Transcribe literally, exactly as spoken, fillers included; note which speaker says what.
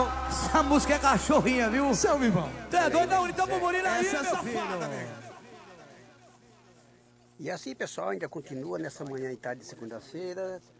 Speaker 1: Não, essa música é cachorrinha, viu?
Speaker 2: Seu Vivão.
Speaker 1: Tu é doido? Não, então vamos morir aí,
Speaker 2: Essa é
Speaker 1: meu
Speaker 2: safada,
Speaker 1: filho.
Speaker 2: velho.
Speaker 3: E assim, pessoal, ainda continua nessa manhã e tarde de segunda-feira.